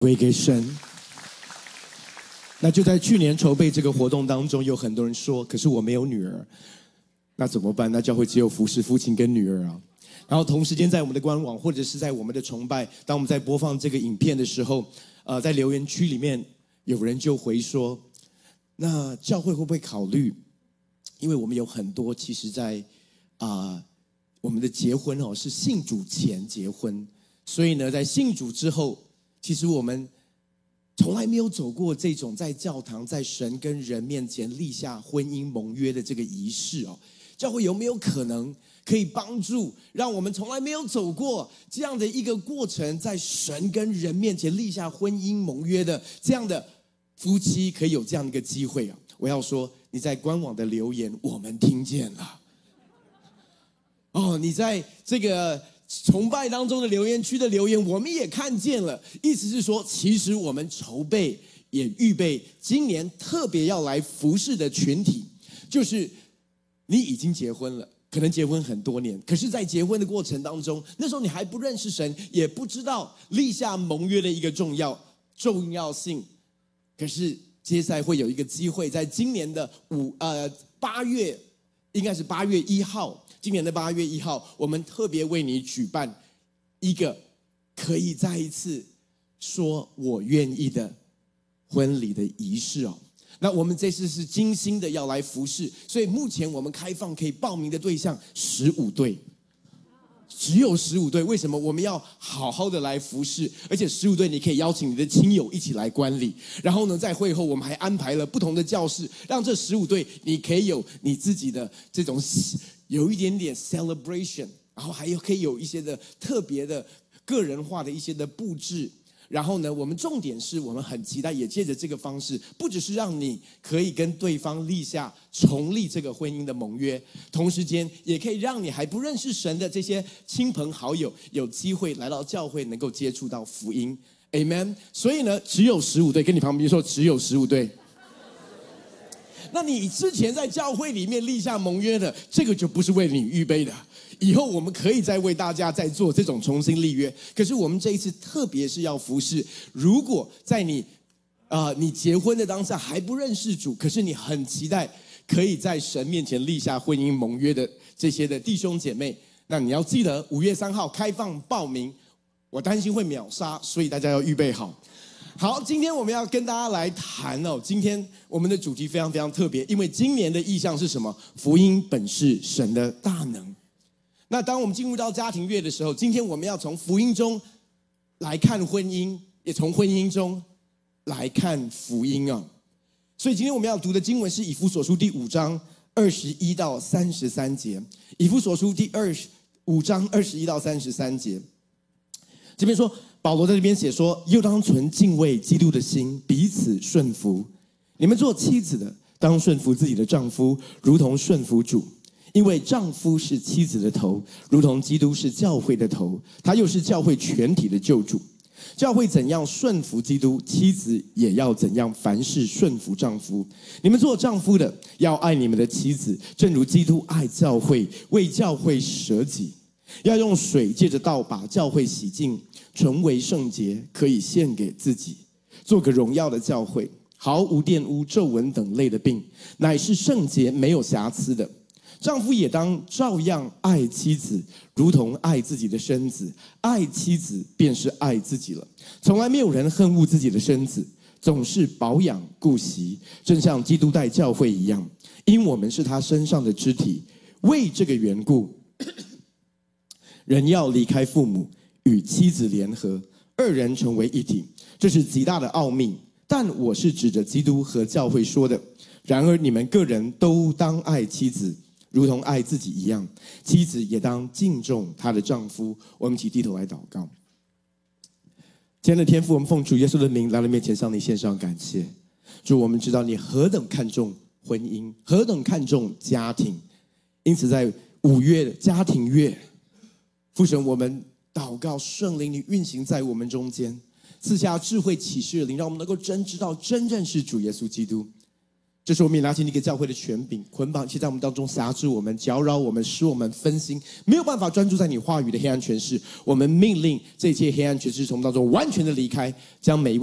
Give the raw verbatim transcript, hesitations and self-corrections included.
归给神。那就在去年筹备这个活动当中，有很多人说，可是我没有女儿，那怎么办？那教会只有服侍父亲跟女儿啊。然后同时间在我们的官网或者是在我们的崇拜，当我们在播放这个影片的时候，呃，在留言区里面有人就回说，那教会会不会考虑，因为我们有很多其实在啊、呃、我们的结婚哦是信主前结婚，所以呢在信主之后，其实我们从来没有走过这种在教堂在神跟人面前立下婚姻盟约的这个仪式哦。教会有没有可能可以帮助让我们从来没有走过这样的一个过程，在神跟人面前立下婚姻盟约的这样的夫妻可以有这样的一个机会啊？我要说，你在官网的留言我们听见了哦，你在这个崇拜当中的留言区的留言我们也看见了，意思是说其实我们筹备也预备今年特别要来服侍的群体，就是你已经结婚了，可能结婚很多年，可是在结婚的过程当中，那时候你还不认识神，也不知道立下盟约的一个重要重要性，可是接下来会有一个机会，在今年的五呃八月，应该是八月一号，今年的八月一号，我们特别为你举办一个可以再一次说我愿意的婚礼的仪式哦。那我们这次是精心的要来服侍，所以目前我们开放可以报名的对象十五对，只有十五对。为什么？我们要好好的来服侍，而且十五对你可以邀请你的亲友一起来观礼。然后呢，在会后我们还安排了不同的教室，让这十五对你可以有你自己的这种有一点点 celebration， 然后还有可以有一些的特别的个人化的一些的布置。然后呢，我们重点是我们很期待，也借着这个方式，不只是让你可以跟对方立下重立这个婚姻的盟约，同时间也可以让你还不认识神的这些亲朋好友有机会来到教会，能够接触到福音 Amen。 所以呢，只有十五对，跟你旁边说只有十五对。那你之前在教会里面立下盟约的，这个就不是为你预备的，以后我们可以再为大家再做这种重新立约。可是我们这一次特别是要服侍，如果在你呃你结婚的当下还不认识主，可是你很期待可以在神面前立下婚姻盟约的这些的弟兄姐妹，那你要记得五月三号开放报名，我担心会秒杀，所以大家要预备好。好，今天我们要跟大家来谈哦。今天我们的主题非常非常特别，因为今年的意象是什么？福音本是神的大能。那当我们进入到家庭月的时候，今天我们要从福音中来看婚姻，也从婚姻中来看福音啊。所以今天我们要读的经文是以弗所书第五章二十一到三十三节。以弗所书第二十五章二十一到三十三节，这边说，保罗在这边写说，又当存敬畏基督的心，彼此顺服。你们做妻子的，当顺服自己的丈夫，如同顺服主。因为丈夫是妻子的头，如同基督是教会的头，他又是教会全体的救主。教会怎样顺服基督，妻子也要怎样凡事顺服丈夫。你们做丈夫的，要爱你们的妻子，正如基督爱教会，为教会舍己。要用水借着道把教会洗净，纯为圣洁，可以献给自己，做个荣耀的教会，毫无玷污、皱纹等类的病，乃是圣洁没有瑕疵的。丈夫也当照样爱妻子，如同爱自己的身子。爱妻子便是爱自己了。从来没有人恨恶自己的身子，总是保养顾惜，正像基督待教会一样，因我们是他身上的肢体。为这个缘故，人要离开父母，与妻子联合，二人成为一体。这是极大的奥秘，但我是指着基督和教会说的。然而你们个人都当爱妻子，如同爱自己一样，妻子也当敬重她的丈夫。我们一起低头来祷告。亲爱的天父，我们奉主耶稣的名来到面前，向你献上感谢。主，我们知道你何等看重婚姻，何等看重家庭，因此在五月的家庭月，父神，我们祷告圣灵你运行在我们中间，赐下智慧启示的灵，让我们能够真知道真认识主耶稣基督。 这时候我们也拿起你给教会的权柄，捆绑其在我们当中辖制我们、搅扰我们，使我们分心，没有办法专注在你话语的黑暗权势。我们命令这一切黑暗权势从当中完全的离开，将每一位